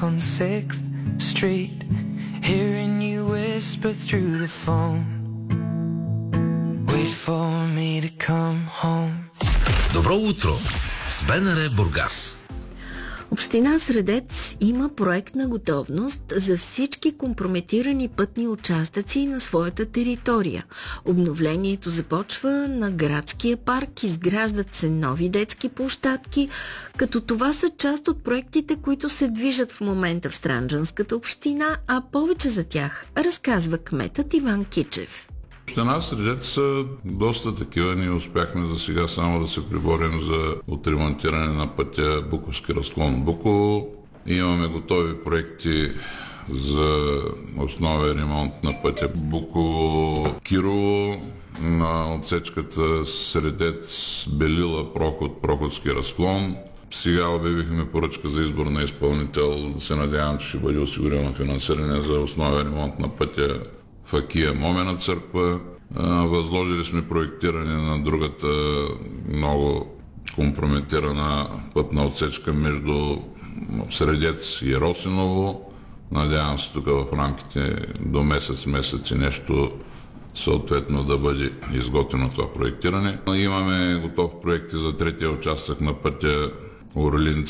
on 6th Street, hearing you whisper through the phone. Wait for me to come home. Добро утро с БНР Бургас. Община Средец има проектна готовност за всички компрометирани пътни участъци на своята територия. Обновлението започва на градския парк, изграждат се нови детски площадки, като това са част от проектите, които се движат в момента в Странджанската община, а повече за тях разказва кметът Иван Кичев. Община Средец са доста такива. Ние успяхме за сега само да се приборим за отремонтиране на пътя Буковски разклон Буково. Имаме готови проекти за основен ремонт на пътя Буково-Кирово, на отсечката Средец-Белила Проход-Проходски разклон. Сега обявихме поръчка за избор на изпълнител. Se надявам, че ще бъде осигурено финансиране за основен ремонт на пътя Факия Момена църква. Възложили сме проектиране на другата много компрометирана пътна отсечка между Средец и Росиново. Надявам се тук в рамките до месец и нещо съответно да бъде изготвено това проектиране. Имаме готов проекти за третия участък на пътя Орлин